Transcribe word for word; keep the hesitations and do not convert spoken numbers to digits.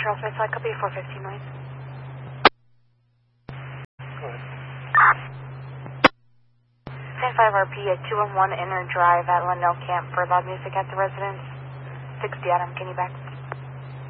Charles Way, flight copy four fifteen noise. Go ahead. ten five R P at two one one Inner Drive at Lindell Camp for loud music at the residence. sixty Adam, can you back?